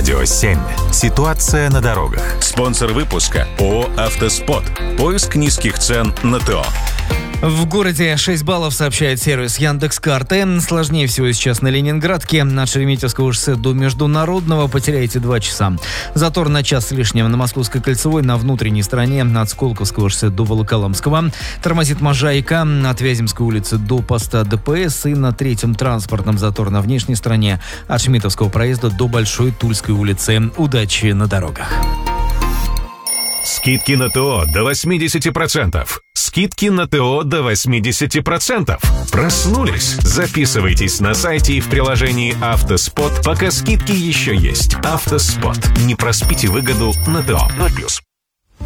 Радио 7. Ситуация на дорогах. Спонсор выпуска ООО «Автоспот». Поиск низких цен на ТО. В городе 6 баллов, сообщает сервис Яндекс.Карты. Сложнее всего сейчас на Ленинградке. От Шереметьевского шоссе до Международного потеряете 2 часа. Затор на час с лишним на Московской кольцевой на внутренней стороне от Сколковского шоссе до Волоколамского. Тормозит Можайка от Вяземской улицы до поста ДПС. И на третьем транспортном затор на внешней стороне от Шмидтовского проезда до Большой Тульской улицы. Удачи на дорогах. Скидки на ТО до 80%. Скидки на ТО до 80%. Проснулись? Записывайтесь на сайте и в приложении «Автоспот», пока скидки еще есть. «Автоспот». Не проспите выгоду на ТО. 0+.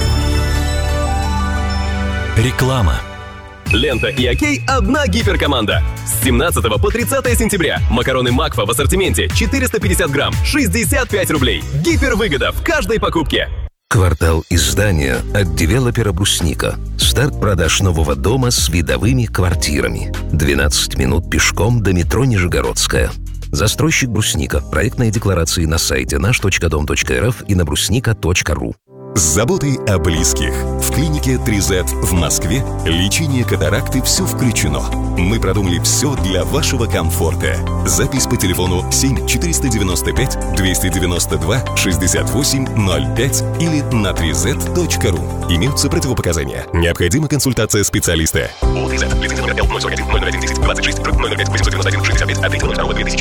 Реклама. Лента и Окей – одна гиперкоманда. С 17 по 30 сентября. Макароны Макфа в ассортименте 450 грамм, 65 рублей. Гипервыгода в каждой покупке. Квартал издания от девелопера «Брусника». Старт продаж нового дома с видовыми квартирами. 12 минут пешком до метро Нижегородская. Застройщик «Брусника». Проектные декларации на сайте наш.дом.рф и на брусника.ру. С заботой о близких. В клинике 3Z в Москве лечение катаракты все включено. Мы продумали все для вашего комфорта. Запись по телефону 7 495 292 68 05 или на 3z.ru. Имеются противопоказания. Необходима консультация специалиста. ООО 3Z. Лицензия номер L 041 001 10 26 005 891 65 от 3.02.2000.